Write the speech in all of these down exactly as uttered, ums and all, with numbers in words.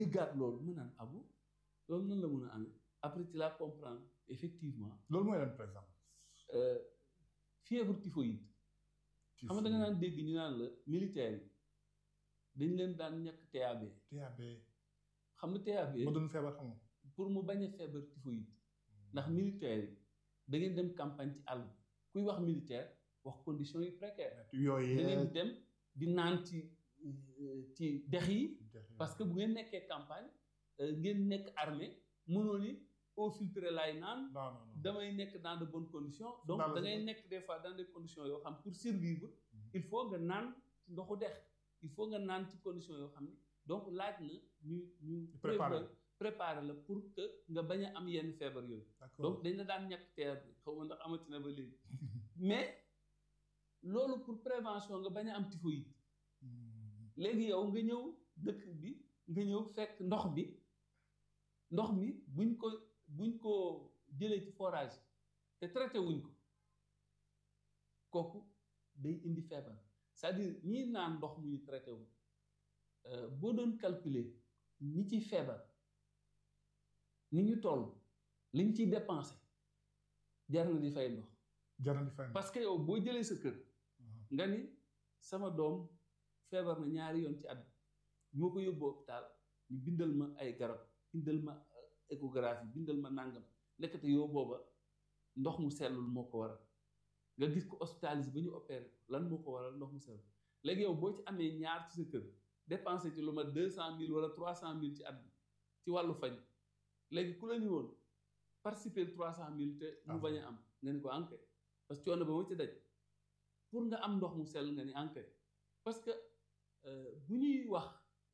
déggaat loolu mu naan abu loolu nan la mën a amee après ci laa comprendre effectivement. loolu mooy lan par exemple. fièvre typhoïde. xam nga da nga naan dégg ñu naan la militaire yi dañ leen daan ñàkk T A B. T A B. xam nga T A B. mu doon feebar xam nga. pour mu bañ a feebar typhoïde. ndax militaire yi da ngeen dem campagne ci àll bi kuy wax militaire wax conditions yi précaires. yooyu da ngeen dem di naan ci ci dex yi. parce que bu ngeen nekkee campagne ngeen nekk armée mënoo ni eau filtrée laay naan. non non non damay nekk dans de bonnes conditions. donc da ngay nekk des fois dans des conditions yoo xam pour survivre. il faut nga naan ci ndoxu dex. il faut nga naan ci conditions yoo xam ni donc laaj na ñu ñu. préparer préparer la pour que nga bañ a am yenn feebar yooyu. donc dañ la daan ñàkk teer bi xaw ma ndax amati na ba léegi. mais loolu pour prévention nga bañ a am typhoïde. léegi yow nga ñëw dëkk bi nga ñëw fekk ndox bi ndox mi buñ ko buñ ko jëlee ci forage te traité wuñ ko kooku day indi feebar c'est-à-dire ñii naan ndox mu ñu traité wuñ boo doon calculer ñi ciy feebar ni ñu toll liñ ciy dépensé jar na di fay ndox. jar na di fay ndox parce que yow boo jëlee sa kër. nga ni sama doom feebar na ñaari yoon ci at bi moo ko yóbbu hôpital ñu bindal ma ay garab bindal ma échographie bindal ma nàngam nekkate yow booba ndox mu sellul moo ko waral nga gis ko hospitalisé ba ñu opéré lan moo ko waral ndox mu sellul léegi yow boo ci amee ñaar ci sa kër dépensé ci lu ma deux cent mille wala trois cent mille ci at bi ci wàllu faj léegi ku la ñu woon participer trois cent mille te mu bañ a am nga ni ko enquête parce que coono ba ma ci daj pour nga am ndox mu sell nga ni enquête parce que bu ñuy wax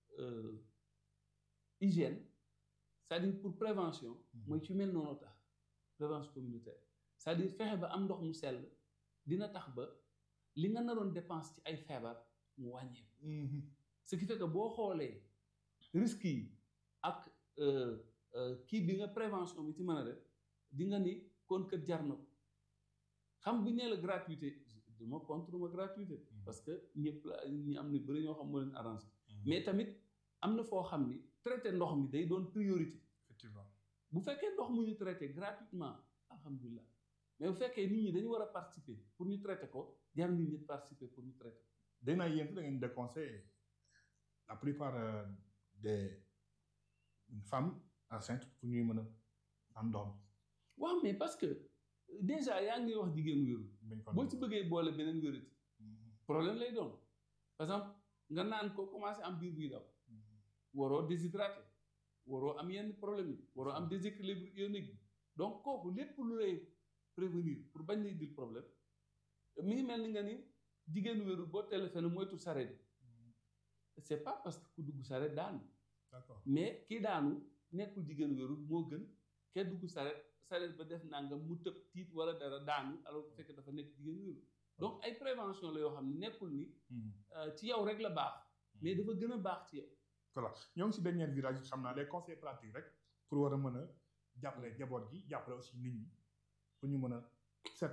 hygiène c'est-à-dire pour prévention mooy ci mel noonu tax prévention communautaire c'est-à-dire fexe ba am ndox mu sell dina tax ba li nga naroon dépense ci ay feebar mu wàññeeku. ce qui fait que boo xoolee risques yi ak kii bi nga prévention bi ci mën a def di nga ni kon kët jar na ko xam bu ñu nee la gratuité duma contre ma gratuité parce que ñëpp la ñi am ni bëri ñoo xam moo leen arrangé mais tamit am na foo xam ni traité ndox mi day doon priorité. effectivement bu fekkee ndox mu ñu traité gratuitement alhamdulilah mais bu fekkee nit ñi dañu war a participer pour ñu traité ko jar nit ñi participer pour ñu traité ko. dégg naa yéen da ngeen déconseiller la plupart des femmes enceintes pour ñuy mën a am doom. waaw mais parce que déjà yaa ngi wax jigéen wéru boo ci bëggee boole beneen wérati problème lay doon par exemple nga naan ko commencé am biir buy daw waroo déshydraté waroo am yenn problème yi waroo am déséquilibre ionique bi donc kooku lépp lu lay prévenir pour bañ lay dil problème mi ngi mel ni nga ni jigéen wéru boo téléphoné moytu saret c'est pas parce que ku dugg saret daanu. d'accord mais kii daanu nekkul jigéen wéru moo gën kenn dugg saret saret ba def nangam mu tëb tiit wala dara daanu alors bu fekkee dafa nekk jigéen wéru donc ay prévention la yoo xam ne nekkul ni ci yow rek la baax mais dafa gën a baax ci yow. voilà ñoo ngi si dernier virage xam naa les conseils pratiques rek pour war a mën a jàppale njaboot gi jàppale aussi nit ñi pour ñu mën a set.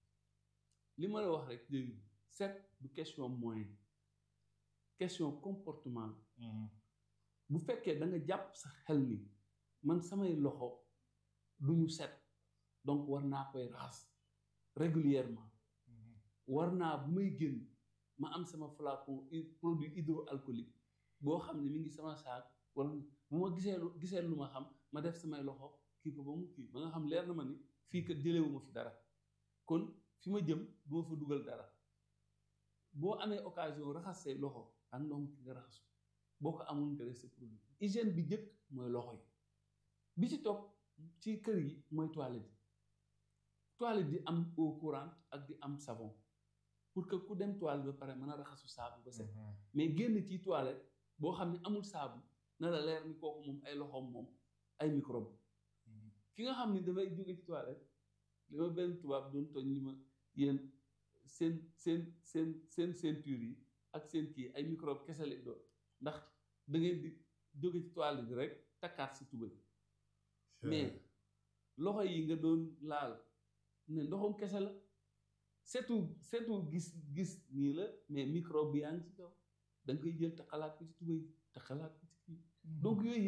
li ma la wax rek léegi set du question moyen question comportement bu fekkee da nga jàpp sa xel ni man samay loxo du ñu set donc war naa koy raxas régulièrement war naa bu may génn ma am sama flacon produit hydroalcoolique boo xam ne mi ngi sama saak wala bu ma gisee lu gisee lu ma xam ma def samay loxo kii ko ba mu kii ba nga xam leer na ma ni fii kat jëlewuma fi dara kon fi ma jëm du ma fa dugal dara boo amee occasion raxas say loxo ak ndox ki nga raxasu boo ko amul nga def sa produit hygiène bi njëkk mooy loxo yi bi ci topp ci kër yi mooy toilette yi toilette di am eau courante ak di am savon pour que ku dem toilette ba pare mën a raxasu saabu ba set mais génn ci toilette boo xam ne amul saabu na la leer ni kooku moom ay loxoom moom ay microbe ki nga xam ne dafay jóge ci toilette li ma benn tubaab doon tooñ ni ma yéen seen seen seen seen ceinture yi ak seen kii ay microbe kese lay doon ndax da ngeen di jóge ci toilette bi rek takkaat si tubal mais loxo yi nga doon laal ne ndoxum kese la setu setu gis gis nii la mais microbe bi yaa ngi ci kaw da nga koy jël te xalaat ko ci tubay te xalaat ko ci kii donc yooyu